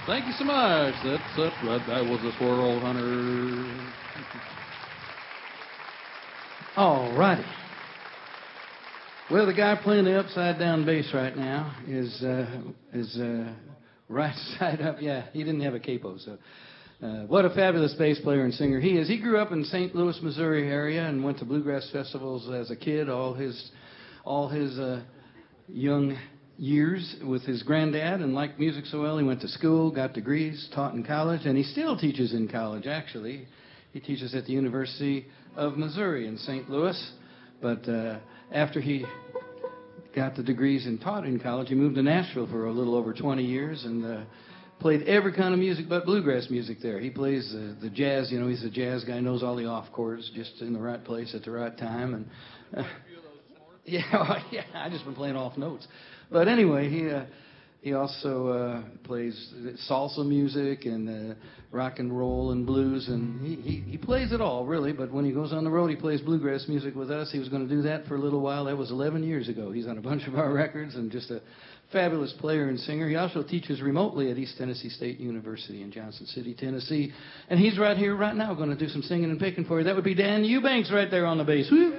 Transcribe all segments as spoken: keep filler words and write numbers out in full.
Thank you so much. That's it. That, that was the Squirrel Hunter. All righty. Well, the guy playing the upside down bass right now is uh, is uh, right side up. Yeah, he didn't have a capo, so. Uh, what a fabulous bass player and singer he is. He grew up in Saint Louis, Missouri area and went to bluegrass festivals as a kid all his all his uh, young years with his granddad, and liked music so well he went to school, got degrees, taught in college, and he still teaches in college, actually. He teaches at the University of Missouri in Saint Louis. But uh, after he got the degrees and taught in college, he moved to Nashville for a little over twenty years and uh, played every kind of music but bluegrass music there. He plays uh, the jazz, you know, he's a jazz guy, knows all the off chords, just in the right place at the right time. And uh, yeah, well, yeah, I just been playing off notes. But anyway, he uh, he also uh, plays salsa music and uh, rock and roll and blues, and he, he, he plays it all, really. But when he goes on the road, he plays bluegrass music with us. He was going to do that for a little while. That was eleven years ago. He's on a bunch of our records and just a fabulous player and singer. He also teaches remotely at East Tennessee State University in Johnson City, Tennessee. And he's right here right now going to do some singing and picking for you. That would be Dan Eubanks right there on the bass. Woo!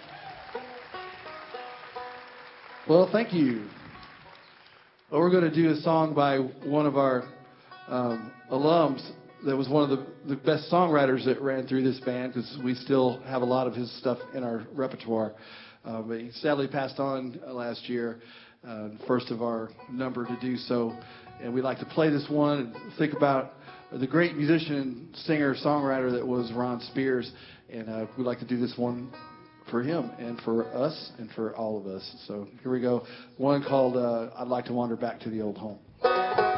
Well, thank you. Well, we're going to do a song by one of our um, alums that was one of the, the best songwriters that ran through this band, because we still have a lot of his stuff in our repertoire. Uh, but he sadly passed on uh, last year, uh, first of our number to do so. And we'd like to play this one and think about the great musician, singer, songwriter that was Ron Spears. And uh, we'd like to do this one for him and for us and for all of us. So here we go. One called uh, I'd Like to Wander Back to the Old Home.